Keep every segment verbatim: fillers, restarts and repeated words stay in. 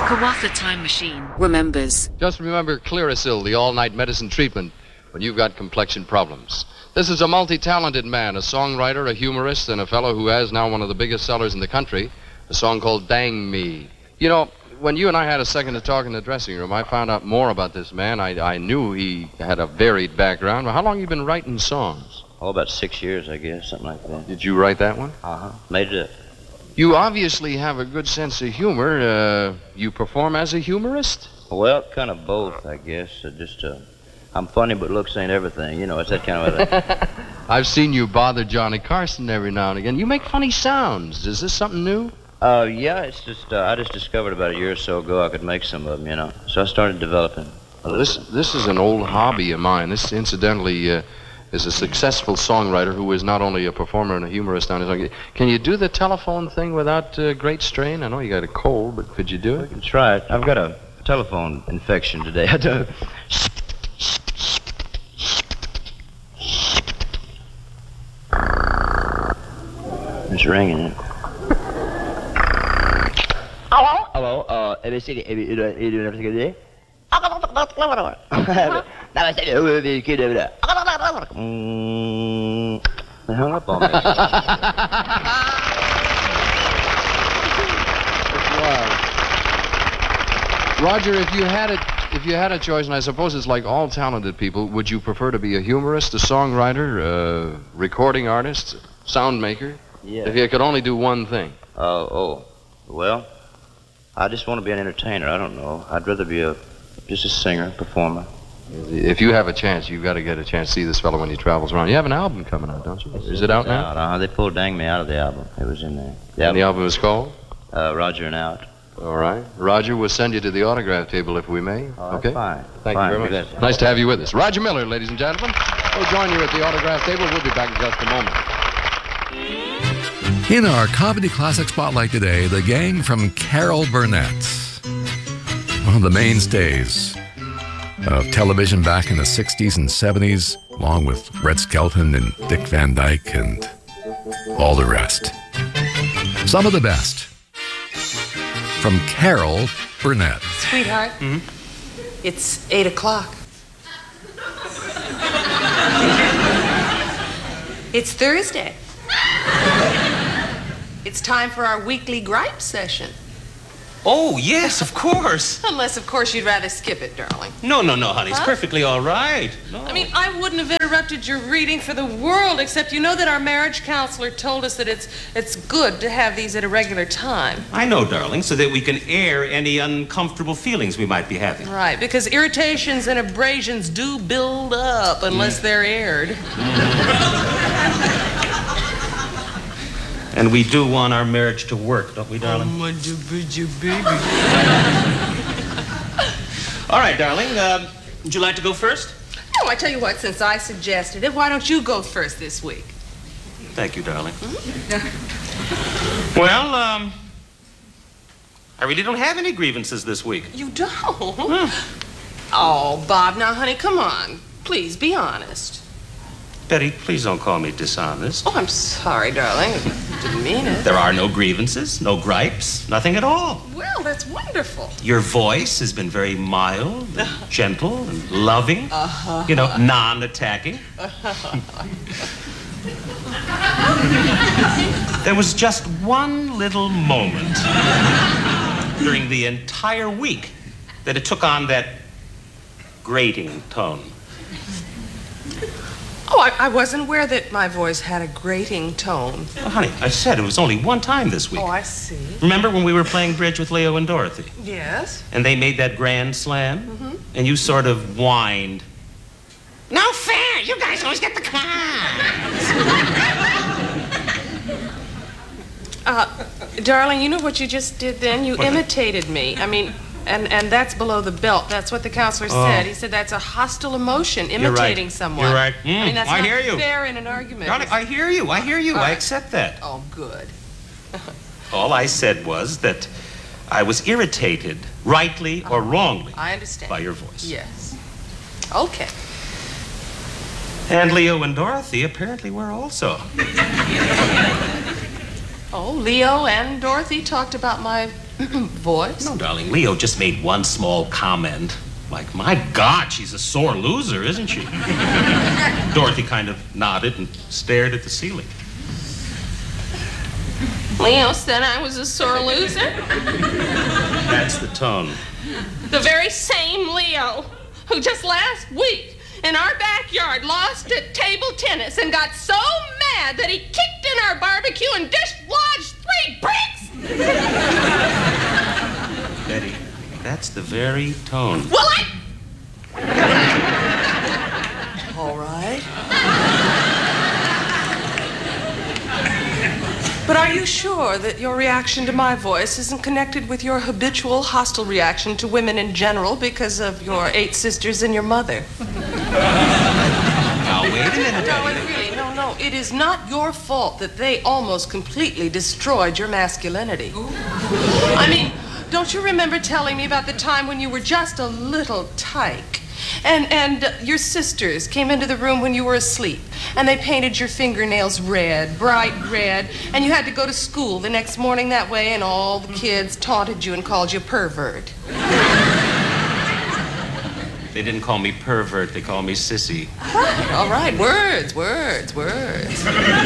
Kawatha Time Machine remembers. Just remember Clearasil, the all-night medicine treatment when you've got complexion problems. This is a multi-talented man, a songwriter, a humorist, and a fellow who has now one of the biggest sellers in the country, a song called Dang Me. You know, when you and I had a second to talk in the dressing room, I found out more about this man. I, I knew he had a varied background. How long have you been writing songs? Oh, about six years, I guess, something like that. Did you write that one? Uh-huh. Made it up. You obviously have a good sense of humor. Uh, you perform as a humorist? Well, kind of both, I guess. Uh, just, uh, I'm funny, but looks ain't everything. You know, it's that kind of a thing. I've seen you bother Johnny Carson every now and again. You make funny sounds. Is this something new? Uh, yeah, it's just, uh, I just discovered about a year or so ago I could make some of them, you know. So I started developing. Well, this, this is an old hobby of mine. This, incidentally, uh, is a successful songwriter who is not only a performer and a humorist on his own. Can you do the telephone thing without uh, great strain? I know you got a cold, but could you do it? I can try it. I've got a telephone infection today. I do. It's ringing. Hello? Hello, uh, are you doing everything good? Mm, they hung up on me. Roger, if you had it, if you had a choice, and I suppose it's like all talented people, would you prefer to be a humorist, a songwriter, a recording artist, sound maker? Yeah. If you could only do one thing. Oh, uh, oh, well, I just want to be an entertainer. I don't know. I'd rather be a just a singer, performer. If you have a chance, you've got to get a chance to see this fellow when he travels around. You have an album coming out, don't you? Is it out now? Out. Uh-huh. They pulled Dang Me out of the album. It was in there. The and album. The album is called? Uh, Roger and Out. All right. Roger, we'll send you to the autograph table if we may. Oh, okay? Fine. Thank fine. you very much. Nice to have you with us. Roger Miller, ladies and gentlemen. We'll join you at the autograph table. We'll be back in just a moment. In our Comedy Classic Spotlight today, the gang from Carol Burnett. One of the mainstays of television back in the sixties and seventies, along with Red Skelton and Dick Van Dyke and all the rest. Some of the best from Carol Burnett. Sweetheart, mm-hmm. It's eight o'clock. It's Thursday. It's time for our weekly gripe session. Oh, yes, of course. Unless, of course, you'd rather skip it, darling. No, no, no, honey. It's huh? perfectly all right. No. I mean, I wouldn't have interrupted your reading for the world, except you know that our marriage counselor told us that it's it's good to have these at a regular time. I know, darling, so that we can air any uncomfortable feelings we might be having. Right, because irritations and abrasions do build up unless mm. they're aired. And we do want our marriage to work, don't we, darling? Oh, my baby. All right, darling. Uh, would you like to go first? Oh, I tell you what, since I suggested it, why don't you go first this week? Thank you, darling. Mm-hmm. Well, um, I really don't have any grievances this week. You don't? Hmm. Oh, Bob, now, honey, come on. Please, be honest. Betty, please don't call me dishonest. Oh, I'm sorry, darling. I didn't mean it. There are no grievances, no gripes, nothing at all. Well, that's wonderful. Your voice has been very mild, and gentle, and loving. Uh-huh. You know, non-attacking. There was just one little moment during the entire week that it took on that grating tone. Oh, I, I wasn't aware that my voice had a grating tone. Oh, honey, I said it was only one time this week. Oh, I see. Remember when we were playing bridge with Leo and Dorothy? Yes. And they made that grand slam? Mm-hmm. And you sort of whined, "No fair! You guys always get the cards!" uh, darling, you know what you just did then? You what imitated the... me. I mean... And and that's below the belt. That's what the counselor oh. said. He said that's a hostile emotion, imitating right. someone. You're right. Mm, I mean, that's I not hear you. fair in an argument. Darling, I hear you. I hear you. All I right. accept that. Oh, good. All I said was that I was irritated, rightly or wrongly, I understand. by your voice. Yes. Okay. And Leo and Dorothy apparently were also. Oh, Leo and Dorothy talked about my voice? No, darling, Leo just made one small comment. Like, my God, she's a sore loser, isn't she? Dorothy kind of nodded and stared at the ceiling. Leo said I was a sore loser? That's the tone. The very same Leo who just last week in our backyard lost at table tennis and got so mad that he kicked in our barbecue and dislodged three bricks? Betty, that's the very tone. Well, I... All right. But are you sure that your reaction to my voice isn't connected with your habitual hostile reaction to women in general because of your eight sisters and your mother? Now, wait a minute, No, Betty. it really, no, no. It is not your fault that they almost completely destroyed your masculinity. I mean, don't you remember telling me about the time when you were just a little tyke? And and uh, your sisters came into the room when you were asleep, and they painted your fingernails red, bright red, and you had to go to school the next morning that way, and all the kids taunted you and called you a pervert. They didn't call me pervert, they called me sissy. All right, words, words, words.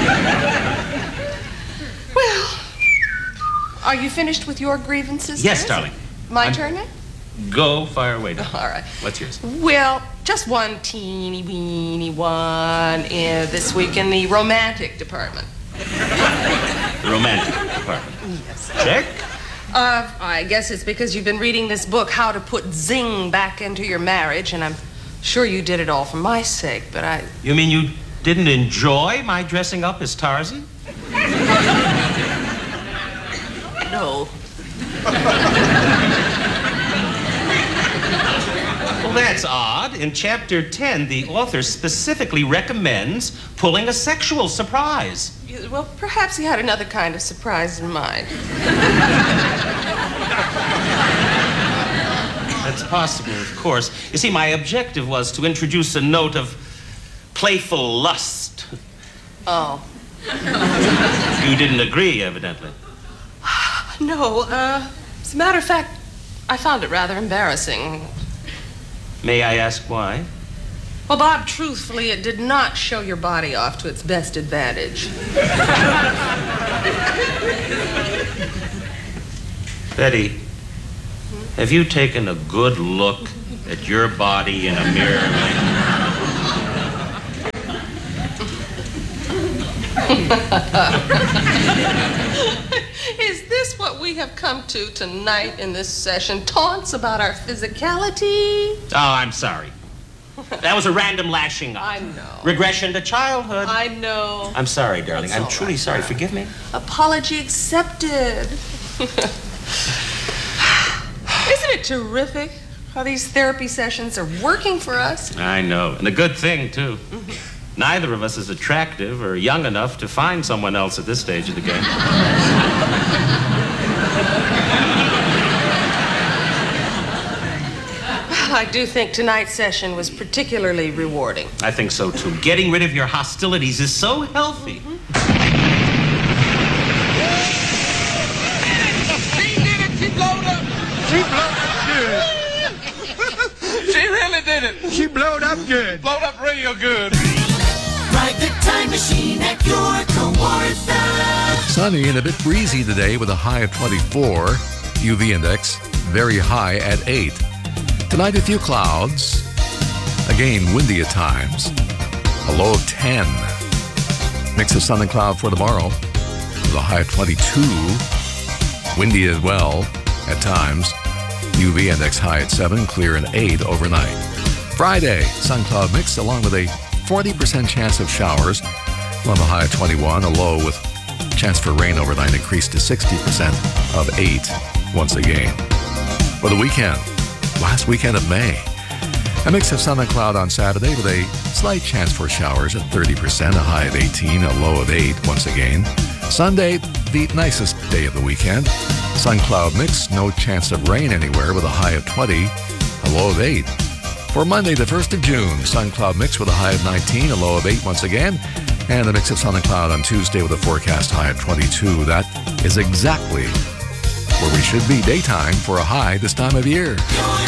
Well, are you finished with your grievances? Yes, Liz? darling. My I'm- turn now? Go, fire away, darling. All right. What's yours? Well, just one teeny weeny one uh, this week in the romantic department. The romantic department. Yes. Check. Uh, I guess it's because you've been reading this book, How to Put Zing Back Into Your Marriage, and I'm sure you did it all for my sake, but I... You mean you didn't enjoy my dressing up as Tarzan? No. Well, that's odd. In chapter ten, the author specifically recommends pulling a sexual surprise. Well, perhaps he had another kind of surprise in mind. That's possible, of course. You see, my objective was to introduce a note of playful lust. Oh. You didn't agree, evidently. No, uh, as a matter of fact, I found it rather embarrassing. May I ask why? Well, Bob, truthfully, it did not show your body off to its best advantage. Betty, have you taken a good look at your body in a mirror lately? Is this what we have come to tonight in this session? Taunts about our physicality? Oh, I'm sorry. That was a random lashing up. I know. Regression to childhood. I know. I'm sorry, darling. That's I'm all truly right, sorry. darling. Forgive me. Apology accepted. Isn't it terrific how these therapy sessions are working for us? I know. And a good thing, too. Neither of us is attractive or young enough to find someone else at this stage of the game. I do think tonight's session was particularly rewarding. I think so, too. Getting rid of your hostilities is so healthy. She did it. She blowed up. She blowed up good. She really did it. She blowed up good. Blowed up real good. Ride the time machine at your Kawartha. Sunny and a bit breezy today with a high of twenty-four. U V index very high at eight. Tonight, a few clouds. Again, windy at times. A low of ten. Mix of sun and cloud for tomorrow with a high of twenty-two. Windy as well at times. U V index high at seven, clear and eight overnight. Friday, sun cloud mix along with a forty percent chance of showers. We'll have a high of twenty-one, a low with chance for rain overnight increased to sixty percent of eight once again. For the weekend, last weekend of May, a mix of sun and cloud on Saturday with a slight chance for showers at thirty percent, a high of eighteen, a low of eight once again. Sunday, the nicest day of the weekend. Sun cloud mix, no chance of rain anywhere with a high of twenty, a low of eight. For Monday, the first of June, sun cloud mix with a high of nineteen, a low of eight once again. And a mix of sun and cloud on Tuesday with a forecast high of twenty-two. That is exactly where we should be daytime for a high this time of year. Your